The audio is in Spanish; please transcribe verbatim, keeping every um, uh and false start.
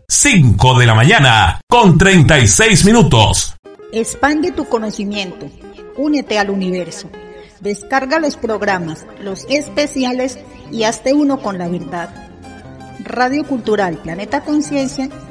cinco de la mañana, con treinta y seis minutos. Expande tu conocimiento. Únete al universo. Descarga los programas, los especiales y hazte uno con la verdad. Radio Cultural Planeta Conciencia